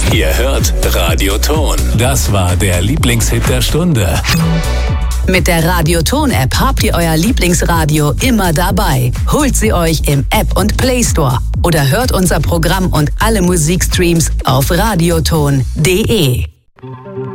Ihr hört Radioton. Das war der Lieblingshit der Stunde. Mit der Radioton-App habt ihr euer Lieblingsradio immer dabei. Holt sie euch im App- und Play Store oder hört unser Programm und alle Musikstreams auf radioton.de.